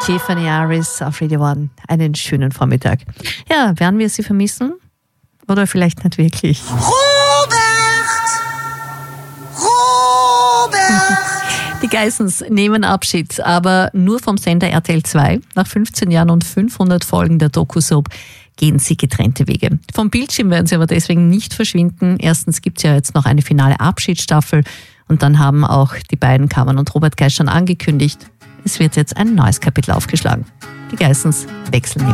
Tiffany Harris auf Radio One. Einen schönen Vormittag. Ja, werden wir sie vermissen? Oder vielleicht nicht wirklich? Robert! Die Geissens nehmen Abschied, aber nur vom Sender RTL 2. Nach 15 Jahren und 500 Folgen der Doku-Soap gehen sie getrennte Wege. Vom Bildschirm werden sie aber deswegen nicht verschwinden. Erstens gibt es ja jetzt noch eine finale Abschiedsstaffel und dann haben auch die beiden Carmen und Robert Geiss schon angekündigt, es wird jetzt ein neues Kapitel aufgeschlagen. Die Geissens wechseln